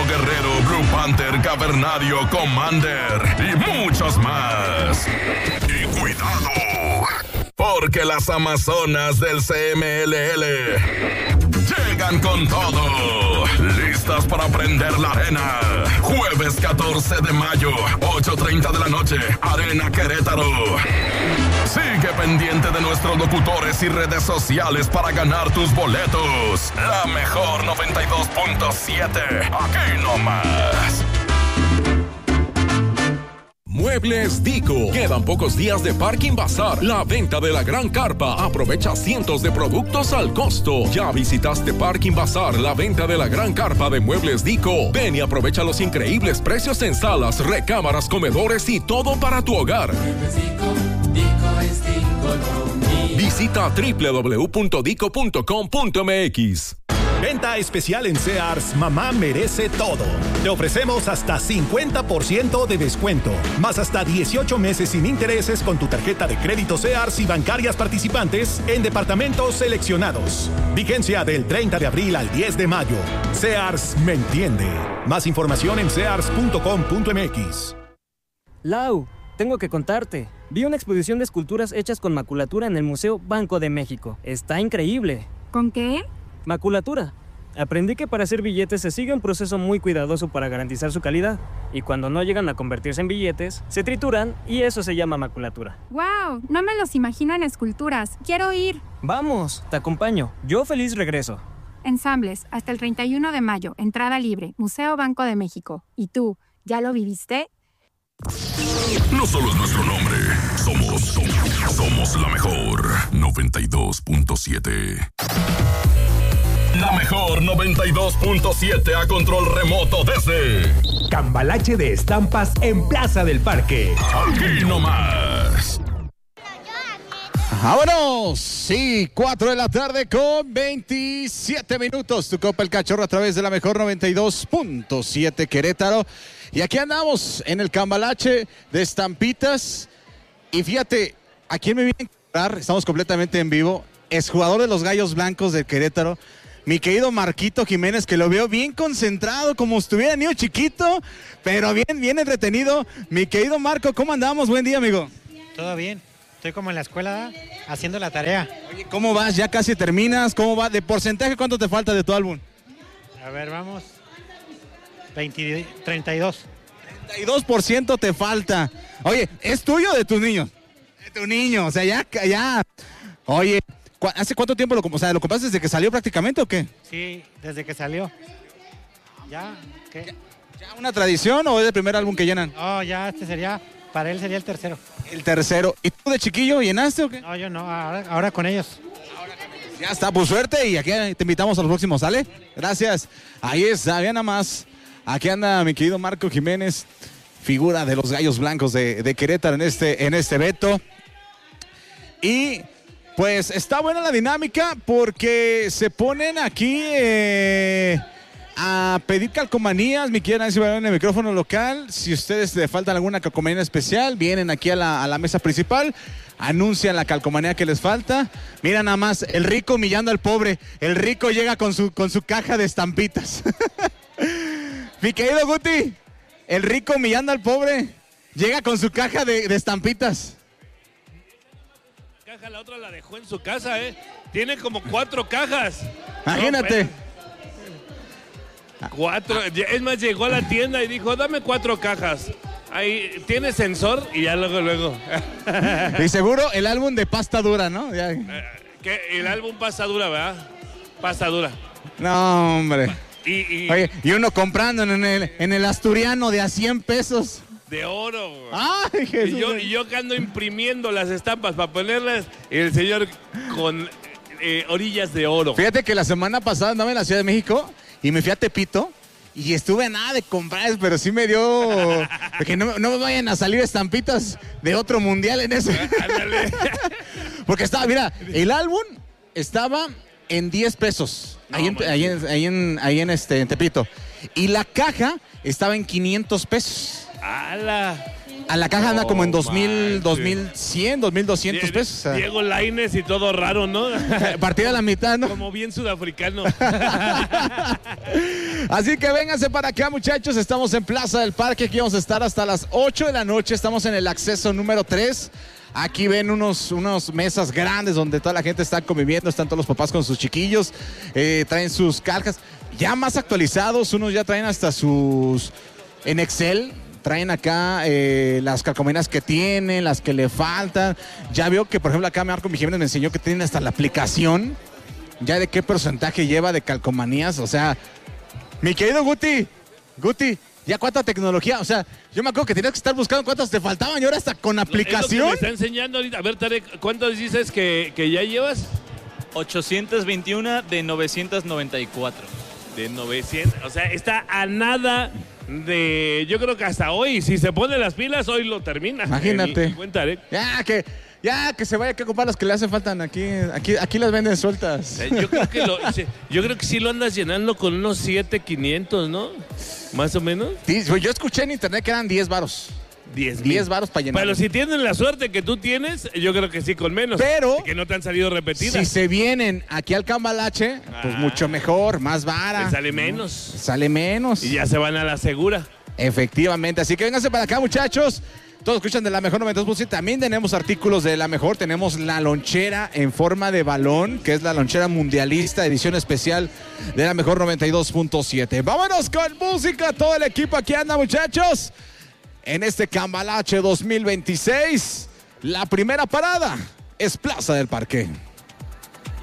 Guerrero, Blue Panther, Cavernario, Commander y muchos más. Y cuidado, porque las Amazonas del CMLL llegan con todo, listas para prender la arena. Jueves 14 de mayo, 8:30 de la noche, Arena Querétaro. Sigue pendiente de nuestros locutores y redes sociales para ganar tus boletos. La mejor 92.7, aquí nomás. Muebles Dico. Quedan pocos días de Parking Bazar, la venta de la gran carpa. Aprovecha cientos de productos al costo. ¿Ya visitaste Parking Bazar, la venta de la gran carpa de Muebles Dico? Ven y aprovecha los increíbles precios en salas, recámaras, comedores y todo para tu hogar. Muebles Dico, Dico es Dico. Visita www.dico.com.mx. Venta especial en Sears, mamá merece todo. Te ofrecemos hasta 50% de descuento, más hasta 18 meses sin intereses con tu tarjeta de crédito Sears y bancarias participantes en departamentos seleccionados. Vigencia del 30 de abril al 10 de mayo. Sears me entiende. Más información en sears.com.mx. Lau, tengo que contarte. Vi una exposición de esculturas hechas con maculatura en el Museo Banco de México. Está increíble. ¿Con qué? Maculatura. Aprendí que para hacer billetes se sigue un proceso muy cuidadoso para garantizar su calidad. Y cuando no llegan a convertirse en billetes, se trituran y eso se llama maculatura. ¡Wow! No me los imagino en esculturas. ¡Quiero ir! Vamos, te acompaño. Yo feliz regreso. Ensambles, hasta el 31 de mayo. Entrada libre. Museo Banco de México. ¿Y tú, ya lo viviste? No solo es nuestro nombre, somos la mejor 92.7. La mejor 92.7 a control remoto desde Cambalache de Estampas en Plaza del Parque. Aquí nomás. ¡Vámonos! Sí, 4 de la tarde con 27 minutos. Tu Copa El Cachorro a través de la mejor 92.7 Querétaro. Y aquí andamos en el Cambalache de Estampitas. Y fíjate, ¿a quién me viene a encontrar? Estamos completamente en vivo. Es jugador de los Gallos Blancos de Querétaro. Mi querido Marquito Jiménez, que lo veo bien concentrado, como estuviera niño chiquito, pero bien entretenido. Mi querido Marco, ¿cómo andamos? Buen día, amigo. Todo bien. Estoy como en la escuela haciendo la tarea. Oye, ¿cómo vas? ¿Ya casi terminas? ¿Cómo va? ¿De porcentaje cuánto te falta de tu álbum? A ver, vamos. 32. 32% te falta. Oye, ¿es tuyo o de tus niños? De tu niño, o sea, ya. Oye, ¿hace cuánto tiempo lo compraste desde que salió prácticamente o qué? Sí, desde que salió. ¿Ya? ¿Qué? ¿Ya una tradición o es el primer álbum que llenan? Oh, ya, para él sería el tercero. El tercero. ¿Y tú de chiquillo llenaste o qué? No, yo no, ahora con ellos. Ya está, pues suerte y aquí te invitamos a los próximos, ¿sale? Gracias. Ahí está, vean nada más. Aquí anda mi querido Marco Jiménez, figura de los Gallos Blancos de Querétaro en este evento. Y pues está buena la dinámica porque se ponen aquí a pedir calcomanías. Mi querida Nancy Barón en el micrófono local. Si ustedes le faltan alguna calcomanía especial, vienen aquí a la mesa principal, anuncian la calcomanía que les falta. Mira nada más, el rico humillando al pobre. El rico llega con su caja de estampitas. Mi querido Guti, el rico humillando al pobre, llega con su caja de estampitas. La otra la dejó en su casa, Tiene como 4 cajas. Imagínate. No, 4. Es más, llegó a la tienda y dijo, dame 4 cajas. Ahí tiene sensor y ya luego. Y seguro el álbum de pasta dura, ¿no? Ya. El álbum pasta dura, ¿verdad? Pasta dura. No, hombre. Oye, y uno comprando en el asturiano de a 100 pesos. De oro. ¡Ay, Jesús! Y yo que ando imprimiendo las estampas para ponerlas, el señor con orillas de oro. Fíjate que la semana pasada andaba en la Ciudad de México y me fui a Tepito y estuve a nada de comprar, pero sí me dio... Porque no me vayan a salir estampitas de otro mundial en eso. Porque estaba, mira, el álbum estaba en 10 pesos. No, ahí en Tepito. Y la caja estaba en 500 pesos. ¡Hala! A la caja anda como en 2,000, 2,100, 2,200 pesos. O sea, Diego Lainez y todo raro, ¿no? partida a la mitad, ¿no? Como bien sudafricano. Así que vénganse para acá, muchachos. Estamos en Plaza del Parque. Aquí vamos a estar hasta las 8 de la noche. Estamos en el acceso número 3. Aquí ven unos mesas grandes donde toda la gente está conviviendo. Están todos los papás con sus chiquillos. Traen sus cajas ya más actualizados. Unos ya traen hasta sus... en Excel. Traen acá las calcomanías que tienen, las que le faltan. Ya veo que, por ejemplo, acá Marco Jiménez me enseñó que tienen hasta la aplicación. Ya de qué porcentaje lleva de calcomanías. O sea, mi querido Guti, ya cuánta tecnología. O sea, yo me acuerdo que tenías que estar buscando cuántas te faltaban y ahora hasta con aplicación. Es lo que me está enseñando ahorita. A ver, Tarek, ¿cuántos dices que ya llevas? 821 de 994. De 900. O sea, está a nada de... Yo creo que hasta hoy, si se pone las pilas, hoy lo termina. Imagínate. Buen Tarek. Ya que se vaya a comprar las que le hacen faltan. Aquí las venden sueltas. Yo creo que sí lo andas llenando con unos 7,500, ¿no? Más o menos. Sí, yo escuché en internet que eran 10 varos. 10 varos para llenar. Pero si tienen la suerte que tú tienes, yo creo que sí con menos. Pero que no te han salido repetidas. Si se vienen aquí al Cambalache, pues mucho mejor, más vara. Te sale menos. Sale menos. Y ya se van a la segura. Efectivamente. Así que vénganse para acá, muchachos. Todos escuchan de la mejor 92.7. También tenemos artículos de la mejor. Tenemos la lonchera en forma de balón, que es la lonchera mundialista, edición especial de la mejor 92.7. Vámonos con música. Todo el equipo aquí anda, muchachos. En este Cambalache 2026, la primera parada es Plaza del Parque.